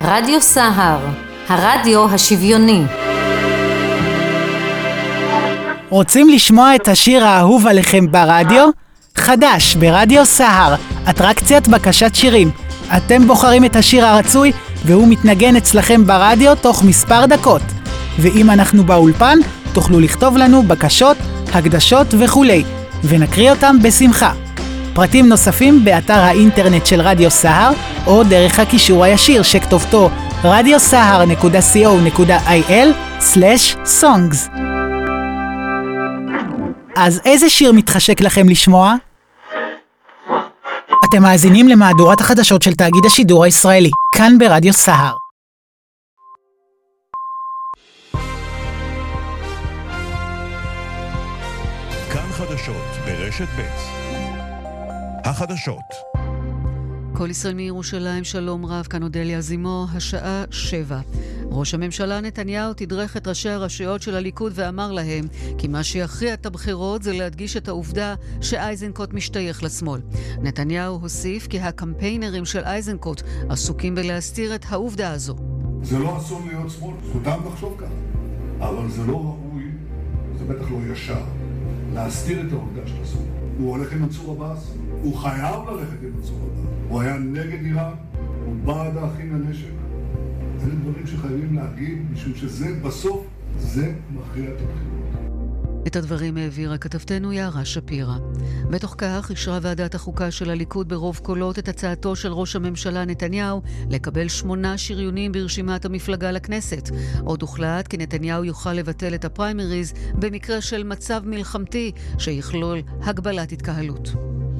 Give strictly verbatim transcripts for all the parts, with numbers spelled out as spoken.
רדיו סהר, הרדיו השוויוני. רוצים לשמוע את השיר האהוב עליכם ברדיו? חדש ברדיו סהר, אטרקציית בקשת שירים. אתם בוחרים את השיר הרצוי והוא מתנגן אצלכם ברדיו תוך מספר דקות. ואם אנחנו באולפן, תוכלו לכתוב לנו בקשות, הקדשות וכולי, ונקריא אותם בשמחה. פרטים נוספים באתר האינטרנט של רדיו סהר, או דרך הקישור הישיר שכתובתו רדיו סהר נקודה סי או נקודה איי אל סלש סונגס. אז איזה שיר מתחשק לכם לשמוע? אתם מאזינים למהדורת החדשות של תאגיד השידור הישראלי, כאן ברדיו סהר. כאן חדשות ברשת ב'. החדשות. כל ישראל מירושלים, שלום רב, כאן אודליה זימו, השעה שבע. ראש הממשלה נתניהו תדרך את ראשי הרשויות של הליכוד ואמר להם כי מה שיכריע את הבחירות זה להדגיש את העובדה שאייזנקוט משתייך לשמאל. נתניהו הוסיף כי הקמפיינרים של אייזנקוט עסוקים בלהסתיר את העובדה הזו. זה לא אסון להיות שמאל, זכותם לחשוב ככה, אבל זה לא ראוי, זה בטח לא ישר, להסתיר את העובדה של השמאל. הוא הולך עם מנסור עבאס, הוא חייב ללכת עם מנסור עבאס. הוא היה נגד איראן, הוא בעד האחים לנשק. אלה דברים שחייבים להגיד, משום שזה בסוף, זה מכריע את הבחירות. את הדברים העבירה כתבתנו יערה שפירא. בתוך כך אישרה ועדת החוקה של הליכוד ברוב קולות את הצעתו של ראש הממשלה נתניהו לקבל שמונה שריונים ברשימת המפלגה לכנסת. עוד הוחלט כי נתניהו יוכל לבטל את הפריימריז במקרה של מצב מלחמתי שיכלול הגבלת התקהלות.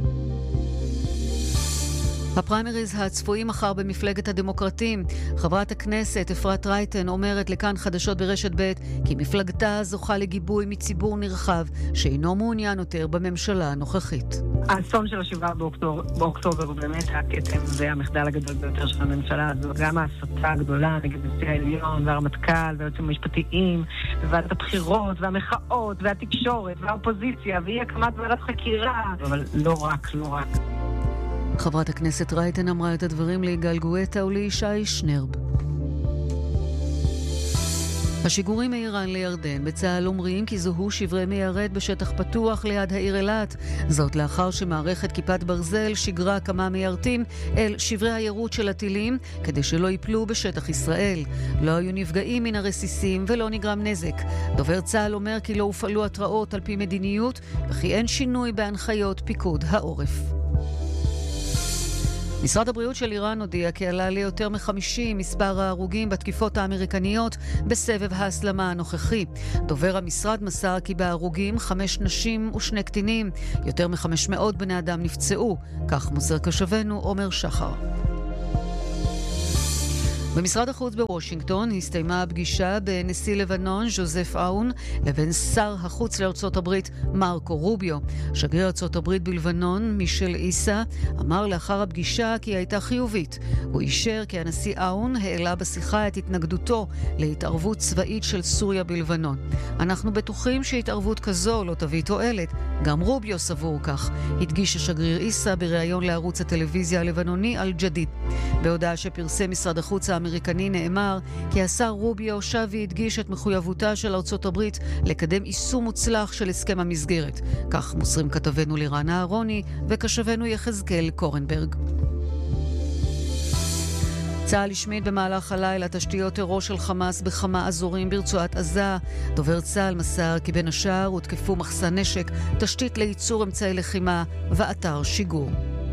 הפריימריז הצפויים מחר במפלגת הדמוקרטים. חברת הכנסת אפרת רייטן אומרת לכאן חדשות ברשת ב' כי מפלגתה זוכה לגיבוי מציבור נרחב שאינו מעוניין יותר בממשלה הנוכחית. האסון של השבעה באוקטובר הוא באמת הכתם והמחדל הגדול ביותר של הממשלה הזו. גם ההסתה הגדולה נגד נשיא העליון והרמטכ"ל והיועצים המשפטיים וועדת הבחירות והמחאות והתקשורת והאופוזיציה ואי הקמת ועדת חקירה. אבל לא רק, לא רק. חברת הכנסת רייטן אמרה את הדברים ליגאל גואטה ולישי שנרב. השיגורים מאיראן לירדן בצה"ל אומרים כי זוהו שברי מיירט בשטח פתוח ליד העיר אילת. זאת לאחר שמערכת כיפת ברזל שיגרה כמה מיירטים אל שברי היירוט של הטילים כדי שלא ייפלו בשטח ישראל. לא היו נפגעים מן הרסיסים ולא נגרם נזק. דובר צה"ל אומר כי לא הופעלו התראות על פי מדיניות וכי אין שינוי בהנחיות פיקוד העורף. משרד הבריאות של איראן הודיע כי עלה ליותר מחמישים מספר ההרוגים בתקיפות האמריקניות בסבב ההסלמה הנוכחי. דובר המשרד מסר כי בהרוגים חמש נשים ושני קטינים. יותר מחמש מאות בני אדם נפצעו. כך מוסר קשבנו עומר שחר. במשרד החוץ בוושינגטון הסתיימה הפגישה בין נשיא לבנון ז'וזף אאון לבין שר החוץ לארצות הברית מרקו רוביו. שגריר ארצות הברית בלבנון מישל איסה אמר לאחר הפגישה כי הייתה חיובית. הוא אישר כי הנשיא אאון העלה בשיחה את התנגדותו להתערבות צבאית של סוריה בלבנון. אנחנו בטוחים שהתערבות כזו לא תביא תועלת. גם רוביו סבור כך, הדגיש השגריר איסה בריאיון לערוץ הטלוויזיה הלבנוני אל ג'דיד. בהודעה שפרסם משרד החוץ האמריקני נאמר כי השר רוביו שב והדגיש את מחויבותה של ארצות הברית לקדם יישום מוצלח של הסכם המסגרת. כך מוסרים כתבנו לירן אהרוני וכשבנו יחזקאל קורנברג. צה"ל השמיד במהלך הלילה תשתיות טרור של חמאס בכמה אזורים ברצועת עזה. דובר צה"ל מסר כי בין השאר הותקפו מחסן נשק, תשתית לייצור אמצעי לחימה ואתר שיגור.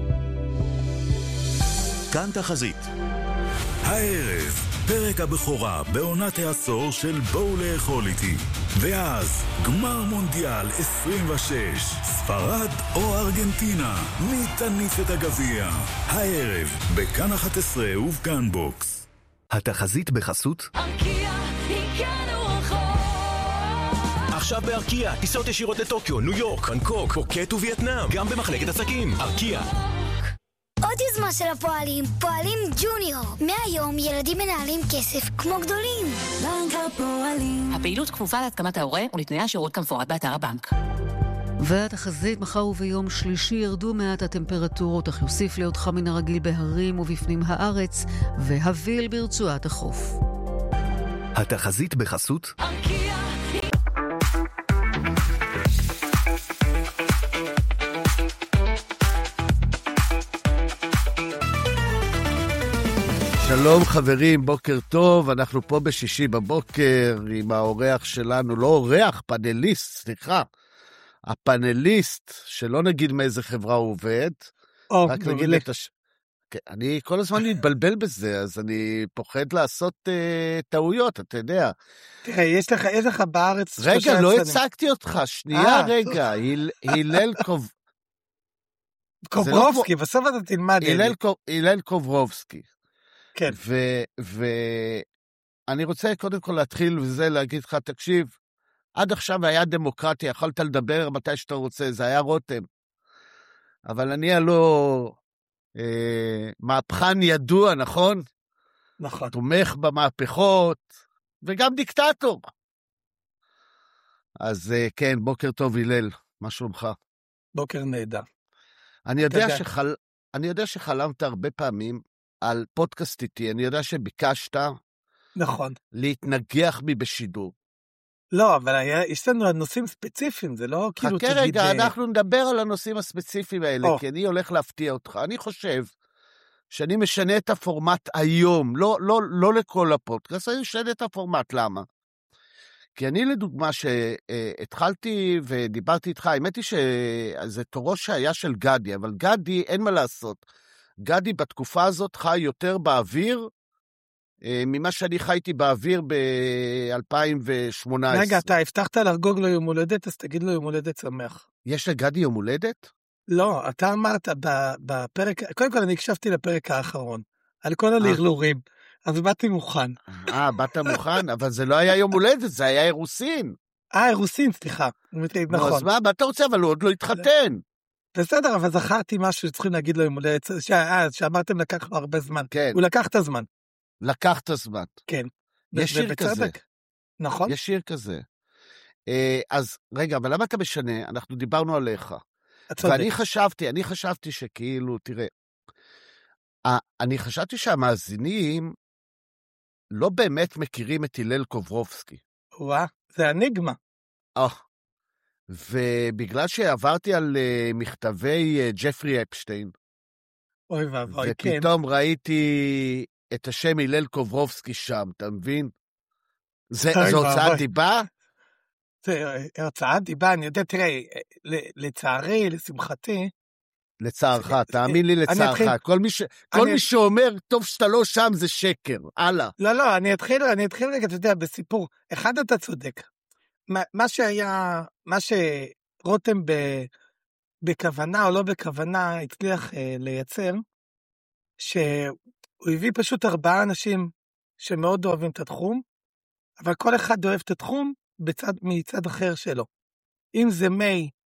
כאן תחזית. הערב, פרק הבכורה בעונת העשור של בואו לאכול איתי. ואז, גמר מונדיאל עשרים ושש, ספרד או ארגנטינה, מי תניף את הגביע? הערב, בכאן אחת עשרה ובכאן בוקס. התחזית בחסות ארקיע, הגענו רחוק. עכשיו בארקיע, טיסות ישירות לטוקיו, ניו יורק, בנקוק, פוקט ווייטנאם, גם במחלקת עסקים. ארקיע. עוד יוזמה של הפועלים, פועלים ג'וניור. מהיום ילדים מנהלים כסף כמו גדולים. בנק הפועלים. הפעילות כפופה להסכמת ההורה ולתנאי השירות כמפורט באתר הבנק. והתחזית מחר וביום שלישי ירדו מעט הטמפרטורות, אך יוסיף להיות חם מן הרגיל בהרים ובפנים הארץ, והביל ברצועת החוף. התחזית בחסות שלום חברים, בוקר טוב, אנחנו פה בשישי בבוקר עם האורח שלנו, לא אורח, פאנליסט, סליחה, הפאנליסט, שלא נגיד מאיזה חברה הוא עובד, או, רק נגיד את הש... אני כל הזמן מתבלבל בזה, אז אני פוחד לעשות uh, טעויות, אתה יודע. תראה, יש לך, יש לך בארץ... רגע, לא הצגתי אותך, שנייה רגע, הלל קוב... קוברובסקי, בסוף אתה תלמד. הלל קוברובסקי. כן. ואני רוצה קודם כל להתחיל וזה להגיד לך, תקשיב, עד עכשיו היה דמוקרטיה, יכולת לדבר מתי שאתה רוצה, זה היה רותם. אבל אני הלא אה, מהפכן ידוע, נכון? נכון. תומך במהפכות, וגם דיקטטור. אז אה, כן, בוקר טוב הלל, מה שלומך? בוקר נהדר. אני יודע, שחל... אני יודע שחלמת הרבה פעמים, על פודקאסט איתי, אני יודע שביקשת נכון. להתנגח בי בשידור. לא, אבל היה, יש לנו נושאים ספציפיים, זה לא כאילו תגיד... חכה רגע, אנחנו נדבר על הנושאים הספציפיים האלה, או. כי אני הולך להפתיע אותך. אני חושב שאני משנה את הפורמט היום, לא, לא, לא לכל הפודקאסט, אני משנה את הפורמט, למה? כי אני לדוגמה שהתחלתי ודיברתי איתך, האמת היא שזה תורו שהיה של גדי, אבל גדי אין מה לעשות, גדי בתקופה הזאת חי יותר באוויר, ממה שאני חייתי באוויר ב-אלפיים ושמונה עשרה. רגע, אתה הבטחת לחגוג לו יום הולדת, אז תגיד לו יום הולדת שמח. יש לגדי יום הולדת? לא, אתה אמרת בפרק, קודם כל אני הקשבתי לפרק האחרון, על כל הלרלורים, אז באתי מוכן. אה, באת מוכן? אבל זה לא היה יום הולדת, זה היה אירוסין. אה, אירוסין, סליחה. נכון. אז מה, מה אתה רוצה? אבל הוא עוד לא התחתן. בסדר, אבל זכרתי משהו שצריכים להגיד לו יום הולדת, שאמרתם לקח לו הרבה זמן. כן. הוא לקח את הזמן. לקח את הזמן. כן. יש שיר כזה. נכון. יש שיר כזה. אז רגע, אבל למה אתה משנה? אנחנו דיברנו עליך. ואני חשבתי, אני חשבתי שכאילו, תראה, אני חשבתי שהמאזינים לא באמת מכירים את הלל קוברובסקי. וואה, זה אניגמה. אה. ובגלל שעברתי על uh, מכתבי uh, ג'פרי אפשטיין, אוי ואבוי, כן. ופתאום ראיתי את השם הלל קוברובסקי שם, אתה מבין? זה, זו הוצאת דיבה? זה הוצאת דיבה, אני יודע, תראה, לצערי, לשמחתי, לצערך, תאמין לי לצערך, כל מי ש... כל מי שאומר, טוב שאתה לא שם, זה שקר, הלאה. לא, לא, אני אתחיל, אני אתחיל רגע, אתה יודע, בסיפור, אחד אתה צודק, מה שהיה, מה שרותם בכוונה או לא בכוונה הצליח לייצר, שהוא הביא פשוט ארבעה אנשים שמאוד אוהבים את התחום, אבל כל אחד אוהב את התחום בצד, מצד אחר שלו. אם זה מי